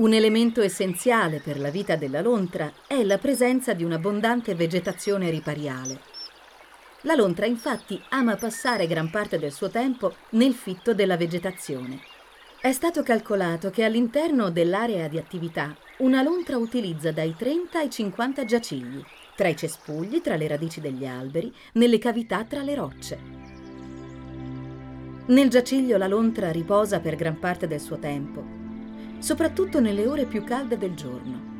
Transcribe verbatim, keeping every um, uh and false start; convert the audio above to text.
Un elemento essenziale per la vita della lontra è la presenza di un'abbondante vegetazione ripariale. La lontra infatti ama passare gran parte del suo tempo nel fitto della vegetazione. È stato calcolato che all'interno dell'area di attività una lontra utilizza dai trenta ai cinquanta giacigli, tra i cespugli, tra le radici degli alberi, nelle cavità tra le rocce. Nel giaciglio la lontra riposa per gran parte del suo tempo, soprattutto nelle ore più calde del giorno.